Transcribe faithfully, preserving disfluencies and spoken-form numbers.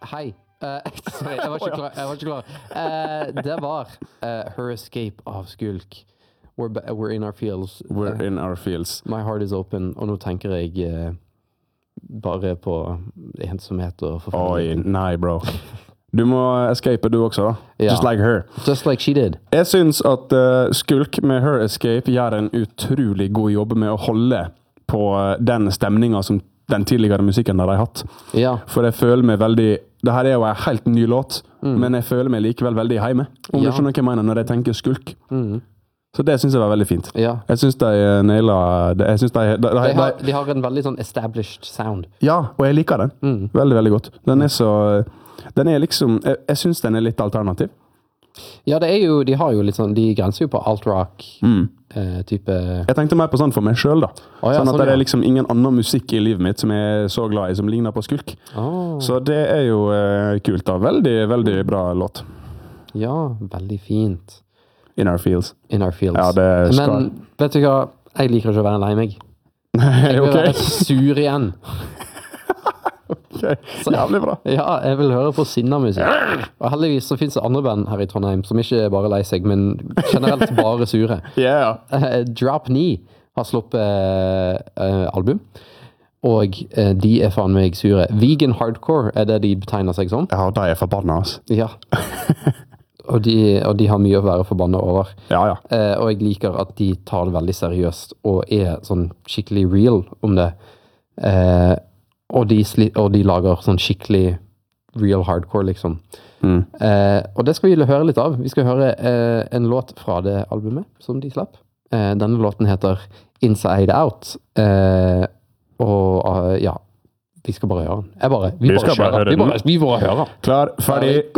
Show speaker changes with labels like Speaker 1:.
Speaker 1: hei. Uh, sorry, jeg var ikke klar. Jeg var ikke klar. Uh, det var uh, Her Escape av Skulk. We're, we're in our fields.
Speaker 2: We're uh, in our fields.
Speaker 1: My heart is open. Og nå tenker jeg uh, bare på ensomhet og forfølgelse.
Speaker 2: Oi, nei bro. Du må escape du også da.
Speaker 1: Ja.
Speaker 2: Just like her.
Speaker 1: Just like she did.
Speaker 2: Jeg synes at uh, Skulk med Her Escape gjør en utrolig god jobb med å holde på uh, den stemningen som den tidligere musikken der de har hatt.
Speaker 1: Ja.
Speaker 2: For jeg føler meg veldig... Det her er jo en helt ny låt, mm. men jeg føler meg likevel veldig hjemme. Om ja. Du skjønner hva jeg mener når jeg tenker Skulk. Mm. Så det synes jeg var veldig fint. Ja. Jeg synes de nailer... Jeg synes de, de, de,
Speaker 1: de, har, de har en veldig sånn established sound.
Speaker 2: Ja, og jeg liker den. Mm. Veldig, veldig godt. Den er så... Den er liksom... Jeg, jeg synes den er litt alternativ.
Speaker 1: Ja, det er jo... De har jo litt sånn... De grenser jo på alt-rock mm. eh, type...
Speaker 2: Jeg tenkte mer på sånn for meg selv da. Oh, ja, sånn at sånn, det er liksom ingen annen musikk i livet mitt som jeg er så glad i, som ligner på Skulk. Oh. Så det er jo eh, kult da. Veldig, veldig bra låt.
Speaker 1: Ja, veldig fint.
Speaker 2: In our fields.
Speaker 1: In our fields.
Speaker 2: Ja, det skal...
Speaker 1: Men vet du hva? Jeg liker ikke å være lei meg. Jeg vil
Speaker 2: okay.
Speaker 1: være sur igjen.
Speaker 2: Okay. Så, jævlig bra.
Speaker 1: Ja, jeg vil høre på sinna-musikk. Og heldigvis så finnes det andre band her i Trondheim som ikke er bare lei seg, men generelt bare sure.
Speaker 2: Yeah.
Speaker 1: Uh, Drop Knee har sluppet uh, album, og uh, de er faen meg sure. Vegan hardcore er det de betegner seg som.
Speaker 2: Ja, de er forbannet, altså.
Speaker 1: Ja. Og de, og de har mye å være forbannet over.
Speaker 2: Ja, ja.
Speaker 1: Uh, og jeg liker at de tar det veldig seriøst, og er sånn skikkelig real om det. Uh, Og de, og de lager sånn skikkelig real hardcore, liksom. Mm. Eh, og det skal vi høre litt av. Vi skal høre eh, en låt fra det albumet som de slapp. Eh, denne låten heter Inside Out. Eh, og uh, ja, vi skal bare høre den. Jeg bare, vi,
Speaker 2: vi
Speaker 1: bare
Speaker 2: skal
Speaker 1: kjører.
Speaker 2: bare høre
Speaker 1: vi
Speaker 2: den.
Speaker 1: bare, vi bare hører.
Speaker 2: Klar, ferdig.